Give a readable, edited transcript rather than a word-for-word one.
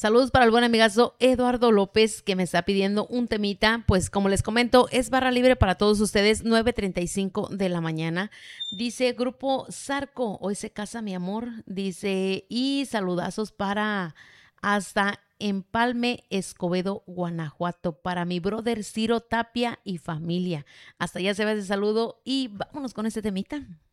Saludos para el buen amigazo Eduardo López que me está pidiendo un temita. Pues como les comento, es barra libre para todos ustedes, 9:35 de la mañana. Dice Grupo Zarco, hoy se casa mi amor. Dice, y saludazos para hasta Empalme, Escobedo, Guanajuato, para mi brother Ciro Tapia y familia. Hasta allá se ve ese saludo y vámonos con este temita.